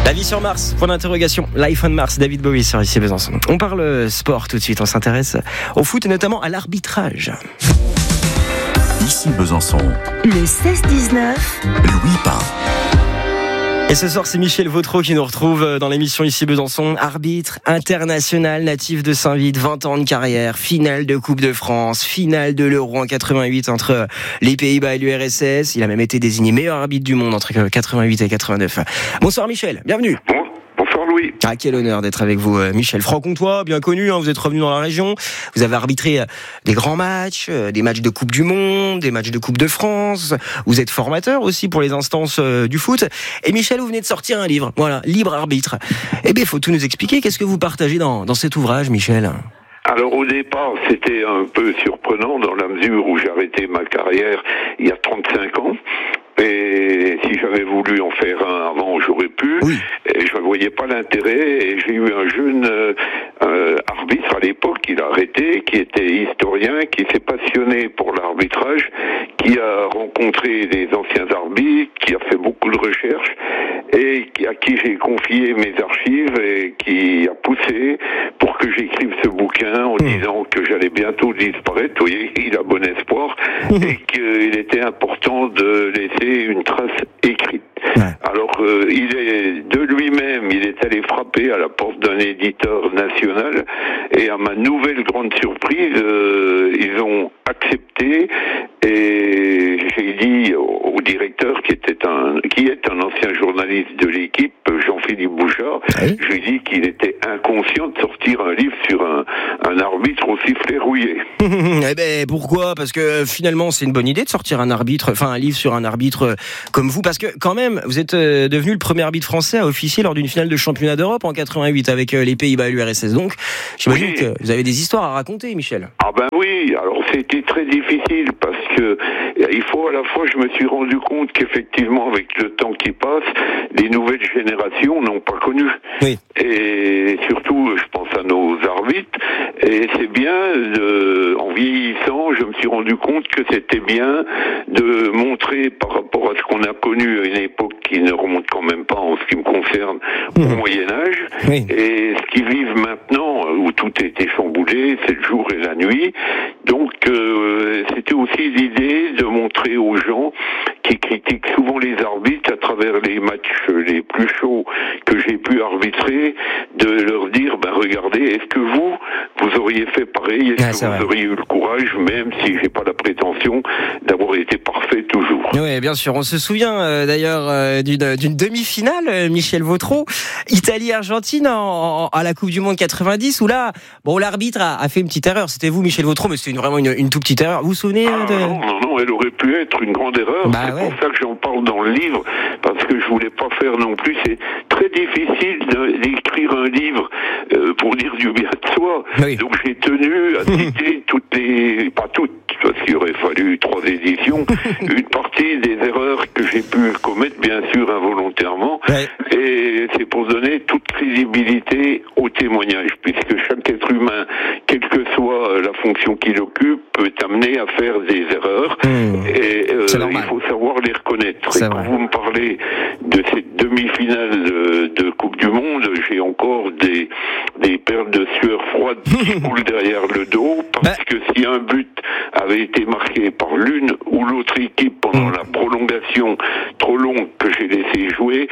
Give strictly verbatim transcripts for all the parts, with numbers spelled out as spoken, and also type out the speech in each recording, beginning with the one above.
La vie sur Mars, point d'interrogation. Life on Mars, David Bowie sur Ici Besançon. On parle sport tout de suite, on s'intéresse au foot et notamment à l'arbitrage. Ici Besançon. Le seize dix-neuf. Louis Pain. Et ce soir, c'est Michel Vautreau qui nous retrouve dans l'émission Ici Besançon. Arbitre international, natif de Saint-Vite, vingt ans de carrière, finale de Coupe de France, finale de l'Euro en quatre-vingt-huit entre les Pays-Bas et l'U R S S. Il a même été désigné meilleur arbitre du monde entre quatre-vingt-huit et quatre-vingt-neuf. Bonsoir Michel, bienvenue. Bon, bonsoir Louis. Ah, quel honneur d'être avec vous, Michel. Franc-Comtois, bien connu, hein, vous êtes revenu dans la région. Vous avez arbitré des grands matchs, des matchs de Coupe du Monde, des matchs de Coupe de France. Vous êtes formateur aussi pour les instances du foot. Et Michel, vous venez de sortir un livre, voilà, Libre Arbitre. Eh bien, il faut tout nous expliquer. Qu'est-ce que vous partagez dans, dans cet ouvrage, Michel ? Alors au départ, c'était un peu surprenant dans la mesure où j'ai arrêté ma carrière il y a trente-cinq ans. Et si j'avais voulu en faire un avant, j'aurais pu. Oui. Et je ne voyais pas l'intérêt. Et j'ai eu un jeune euh, euh, arbitre à l'époque, qui l'a arrêté, qui était historien, qui s'est passionné pour l'arbitrage, qui a rencontré des anciens arbitres, qui a fait beaucoup de recherches, et qui, à qui j'ai confié mes archives et qui a poussé pour que j'écrive ce bouquin en mmh. disant que j'allais bientôt disparaître. Vous voyez, il a bon espoir mmh. et qu'il était important de laisser une trace écrite. Ouais. Alors, euh, il est de lui-même, il est allé frapper à la porte d'un éditeur national et à ma nouvelle grande surprise, euh, ils ont accepté et j'ai dit au, au directeur qui était un qui est un ancien journaliste de l'équipe, Jean-Philippe Bouchard, ouais. je lui ai dit qu'il était inconscient de sortir un livre sur un, un arbitre aussi flérouillé. Eh ben pourquoi ? Parce que finalement c'est une bonne idée de sortir un arbitre, enfin un livre sur un arbitre comme vous, parce que quand même vous êtes devenu le premier arbitre français à officier lors d'une finale de championnat d'Europe en quatre-vingt-huit avec les Pays-Bas et l'U R S S. Donc j'imagine oui. que vous avez des histoires à raconter, Michel. Ah ben oui, alors c'était très difficile parce que il faut à la fois, je me suis rendu compte qu'effectivement avec le temps qui passe, les nouvelles générations n'ont pas connu. Oui. Et surtout, je pense à nos arbitres. Et c'est bien, de, en vieillissant, je me suis rendu compte que c'était bien de montrer par rapport à ce qu'on a connu à une époque qui ne remonte quand même pas en ce qui me concerne mmh. au Moyen-Âge. Oui. Et ce qu'ils vivent maintenant, où tout a été chamboulé, c'est le jour et la nuit. Donc, euh, c'était aussi l'idée de montrer aux gens qui critiquent souvent les arbitres à travers les matchs les plus chauds que j'ai pu arbitrer, de leur dire, ben regardez, est-ce que vous, vous auriez fait pareil, est-ce ouais, que vous vrai. auriez eu le courage, même si j'ai pas la prétention d'avoir été parfait toujours. Oui, bien sûr, on se souvient euh, d'ailleurs euh, d'une, d'une demi-finale, euh, Michel Vautreau, Italie-Argentine en, en, à la Coupe du Monde quatre-vingt-dix, où là, bon, l'arbitre a, a fait une petite erreur, c'était vous Michel Vautreau, mais c'était une, vraiment une, une toute petite erreur, vous vous souvenez ah, de... Non, non, non, elle aurait pu être une grande erreur, bah, c'est ouais. pour ça que j'en parle dans le livre, parce que je voulais pas faire non plus, c'est très difficile de, d'écrire un livre euh, pour dire du bien de soi, oui. donc j'ai tenu à citer toutes les, pas toutes, parce qu'il aurait fallu trois éditions, une partie des erreurs que j'ai pu commettre, bien sûr involontairement, ouais. et c'est pour donner toute crédibilité au témoignage, puisque chaque être humain, quelle que soit la fonction qu'il occupe, peut amener à faire des erreurs, mmh. et euh, il faut savoir les reconnaître. C'est et quand vrai. Vous me parlez de cette demi-finale de, de Coupe du Monde, j'ai encore des, des perles de sueur froide qui coulent derrière le dos, parce bah. que si un but avait été marqué par l'une ou l'autre équipe pendant mmh. la prolongation trop longue que j'ai laissé jouer,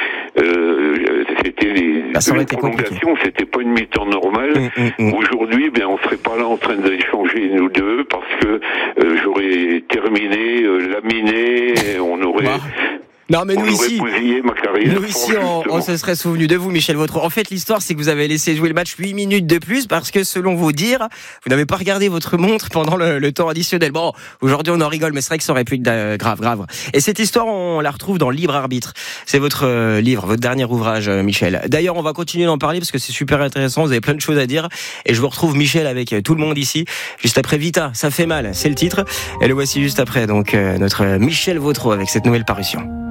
euh, c'était les, bah, une prolongation, compliqué. C'était pas une mi-temps normale. Mmh, mmh. Aujourd'hui, ben on serait pas là en train d'échanger nous deux, parce que euh, j'aurais terminé, euh, laminé, on aurait... Bah. Non mais nous ici, ma carrière, nous ici on, on se serait souvenu de vous Michel Vautreau. En fait l'histoire c'est que vous avez laissé jouer le match huit minutes de plus parce que selon vos dires, vous n'avez pas regardé votre montre pendant le, le temps additionnel. Bon, aujourd'hui on en rigole mais c'est vrai que ça aurait pu être euh, grave, grave. Et cette histoire on la retrouve dans Libre Arbitre. C'est votre euh, livre, votre dernier ouvrage euh, Michel. D'ailleurs on va continuer d'en parler parce que c'est super intéressant, vous avez plein de choses à dire. Et je vous retrouve Michel avec euh, tout le monde ici, juste après Vita, ça fait mal, c'est le titre. Et le voici juste après donc euh, notre Michel Vautreau avec cette nouvelle parution.